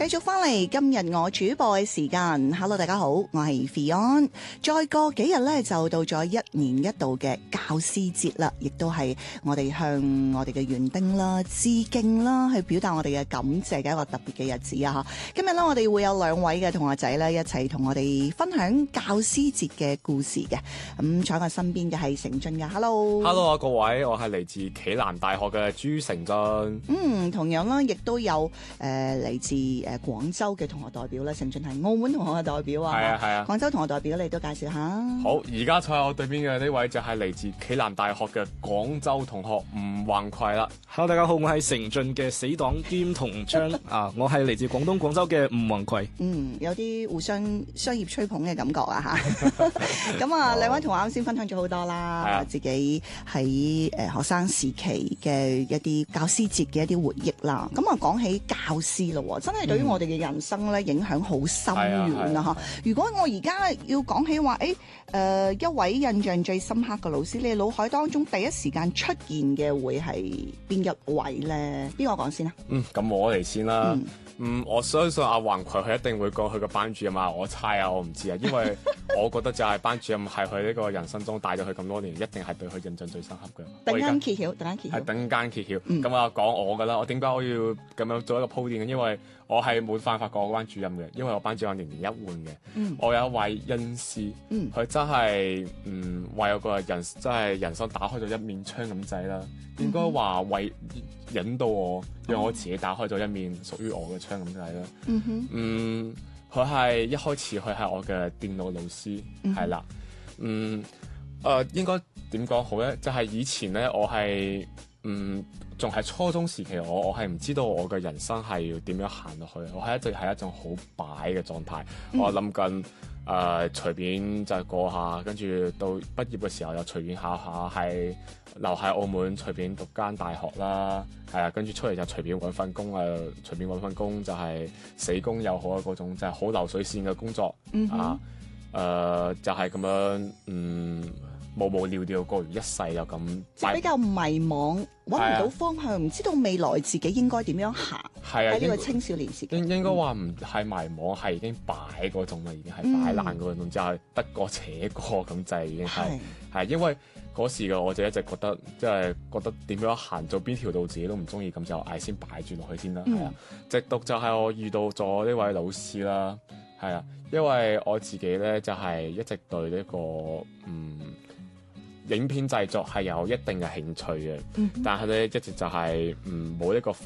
續翻嚟今日我主播嘅時間 ，Hello 大家好，我係 Fion。再過幾日咧就到咗1年1度嘅教師節啦，亦都係我哋向我哋嘅園丁啦致敬啦，去表達我哋嘅感謝嘅一個特別嘅日子啊！今日咧我哋會有2位嘅同學仔咧一齊同我哋分享教師節嘅故事嘅。咁坐喺我身邊嘅係成俊嘅 ，Hello 啊各位，我係嚟自暨南大學嘅朱成俊。 同樣啦，亦都有嚟自廣州嘅同學代表咧，成俊係澳門同學嘅代表啊。 係啊。 廣州同學代表你都介紹下。 好，而家坐喺我對面嘅呢位就係嚟自暨南大學嘅廣州同學吳宏葵啦。 Hello， 大家好，我係成俊嘅死黨兼同窗啊，我係嚟自廣東廣州嘅吳宏葵。 有啲互相商業吹捧嘅感覺啊嚇。咁啊，兩位同學啱先分享咗好多啦，自己喺學生時期嘅一啲教師節嘅一啲回憶啦。咁啊，講起教師咯，真係對於我哋嘅人生咧影響好深遠啊嚇。如果我而家要講起話，一位印象最深刻嘅老師，你腦海當中第一時間出現嘅會係邊一位咧？邊個講先啊？ 咁我嚟先啦。我相信阿宏葵佢一定會講佢個班主任啊，我猜啊，我唔知啊，因為我覺得就係班主任係佢呢個人生中帶咗佢咁多年，一定係對佢印象最深刻嘅。 突然間揭曉。 係突然間揭曉。咁啊，講我噶啦，我點解我要咁樣做一個鋪墊嘅？因為我係冇辦法講我班主任嘅，因為我班主任年年一換嘅。我有一位恩師，佢真係為我個人真係人生打開咗一面窗咁滯啦。應該話為引導我，讓我自己打開咗一面屬於我嘅窗咁滯啦。佢係一開始佢係我嘅電腦老師，係啦。應該點講好咧？就係以前咧，我係仲係初中時期，我係唔知道我嘅人生係要點樣行落去。我係一直係一種好擺嘅狀態。我諗緊隨便就過下，跟住到畢業嘅時候又隨便考下，係留喺澳門隨便讀間大學啦。係啊，跟住出嚟就隨便揾份工啊，隨便揾份工就係死工又好啊，嗰種就係好流水線嘅工作就係咁樣無無聊聊過完一世就咁， 比較迷茫，揾唔到方向，唔知道未來自己應該點樣行。喺呢個青少年時期， 應該話唔係迷茫，係已經擺嗰種啦，已經係擺爛嗰種，就係得過且過咁滯，已經係因為嗰時嘅我就一直覺得，即係覺得點樣行做邊條路自己都唔中意，咁就先擺住落去先啦。係啊，直到就係我遇到咗呢位老師啦。係啊，因為我自己咧就係一直對呢個影片製作係有一定嘅興趣嘅，但係咧一直就係冇一個